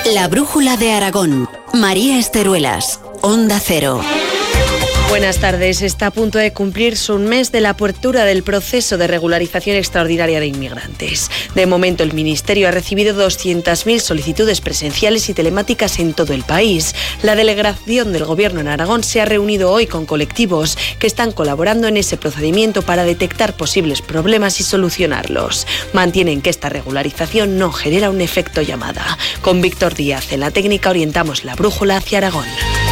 La brújula de Aragón. María Esteruelas, Onda Cero. Buenas tardes. Está a punto de cumplirse un mes de la apertura del proceso de regularización extraordinaria de inmigrantes. De momento, el Ministerio ha recibido 200.000 solicitudes presenciales y telemáticas en todo el país. La delegación del Gobierno en Aragón se ha reunido hoy con colectivos que están colaborando en ese procedimiento para detectar posibles problemas y solucionarlos. Mantienen que esta regularización no genera un efecto llamada. Con Víctor Díaz en la técnica orientamos la brújula hacia Aragón.